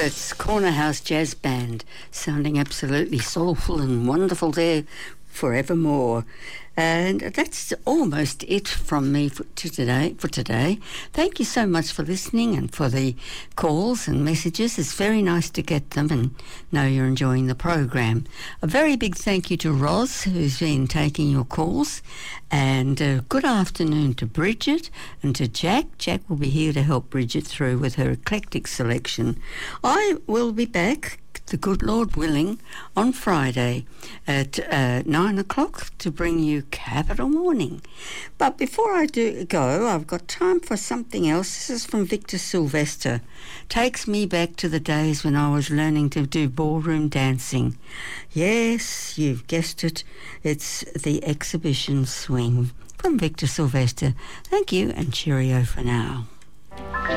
It's Corner House Jazz Band, sounding absolutely soulful and wonderful there forevermore. And that's almost it from me for today. Thank you so much for listening and for the calls and messages. It's very nice to get them and know you're enjoying the program. A very big thank you to Roz, who's been taking your calls, and good afternoon to Bridget and to Jack. Jack will be here to help Bridget through with her eclectic selection. I will be back, the good Lord willing, on Friday at 9 o'clock to bring you Capital Morning. But before I do go, I've got time for something else. This is from Victor Sylvester. Takes me back to the days when I was learning to do ballroom dancing. Yes, you've guessed it. It's the Exhibition Swing from Victor Sylvester. Thank you and cheerio for now.